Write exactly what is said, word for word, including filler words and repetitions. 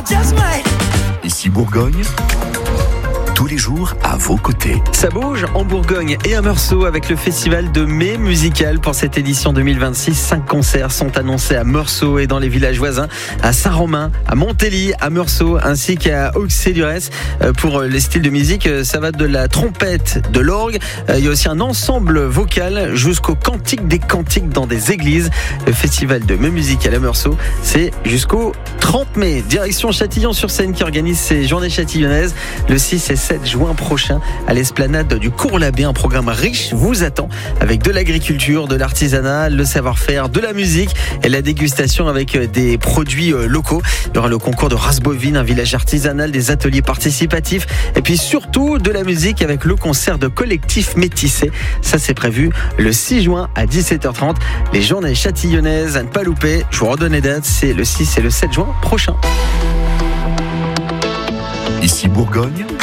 Ici Bourgogne, tous les jours à vos côtés. Ça bouge en Bourgogne et à Meursault avec le festival de mai musical pour cette édition deux mille vingt-six. Cinq concerts sont annoncés à Meursault et dans les villages voisins, à Saint-Romain, à Montély, à Meursault ainsi qu'à Auxey-Durès. Pour les styles de musique, ça va de la trompette, de l'orgue. Il y a aussi un ensemble vocal jusqu'au cantique des cantiques dans des églises. Le festival de mai musical à Meursault, c'est jusqu'au trente mai. Direction Châtillon-sur-Seine qui organise ces journées châtillonnaises le six et sept juin prochain à l'esplanade du Cours-l'Abbé. Un programme riche vous attend avec de l'agriculture, de l'artisanat, le savoir-faire, de la musique et la dégustation avec des produits locaux. Il y aura le concours de race bovine, un village artisanal, des ateliers participatifs et puis surtout de la musique avec le concert de collectif métissé. Ça c'est prévu le six juin à dix-sept heures trente. Les journées châtillonnaises à ne pas louper. Je vous redonne les dates, c'est le six et le sept juin prochain. Ici Bourgogne,